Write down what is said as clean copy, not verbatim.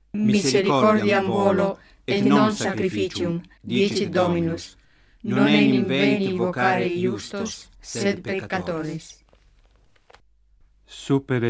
misericordiam volo, et non sacrificium, dicit Dominus. Non enim veni vocare iustos, sed peccatores. Super